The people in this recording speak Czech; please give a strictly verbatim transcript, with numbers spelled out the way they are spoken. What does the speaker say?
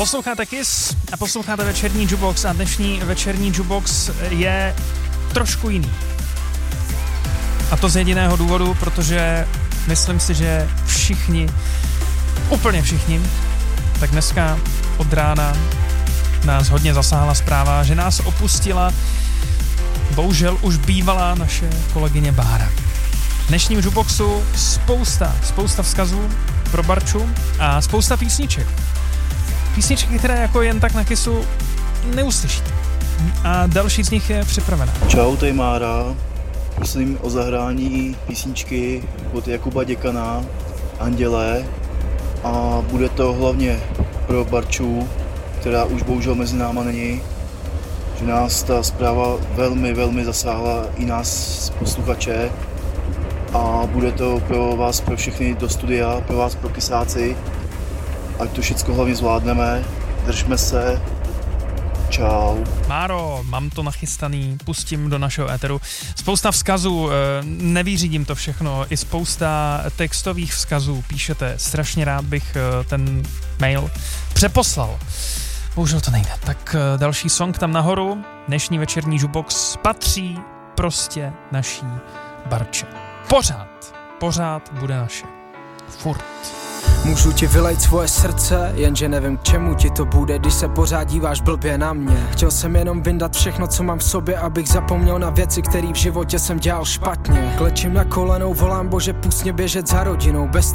Posloucháte Kiss a posloucháte večerní Jukebox a dnešní večerní Jukebox je trošku jiný. A to z jediného důvodu, protože myslím si, že všichni, úplně všichni, tak dneska od rána nás hodně zasáhla zpráva, že nás opustila bohužel už bývalá naše kolegyně Bára. V dnešním Jukeboxu spousta, spousta vzkazů pro Barču a spousta písniček. Písničky, které jako jen tak na Kissu neuslyšíte. A další z nich je připravená. Čau, tady Mára. Prosím o zahrání písničky od Jakuba Děkana, Andělé. A bude to hlavně pro Barču, která už bohužel mezi náma není. Že nás ta zpráva velmi, velmi zasáhla i nás posluchače. A bude to pro vás, pro všechny do studia, pro vás, pro Kissáci. Ať to všechno hlavně zvládneme, držme se, čau. Máro, mám to nachystaný, pustím do našeho éteru. Spousta vzkazů, nevyřídím to všechno, i spousta textových vzkazů píšete. Strašně rád bych ten mail přeposlal. Bohužel to nejde. Tak další song tam nahoru, dnešní večerní Jukebox patří prostě naší Barče. Pořád, pořád bude naše. Furt. Můžu ti vylejt svoje srdce, jenže nevím k čemu ti to bude, když se pořád díváš blbě na mě. Chtěl jsem jenom vyndat všechno, co mám v sobě, abych zapomněl na věci, které v životě jsem dělal špatně. Klečím na kolenou, volám Bože, pust mě běžet za rodinou, bez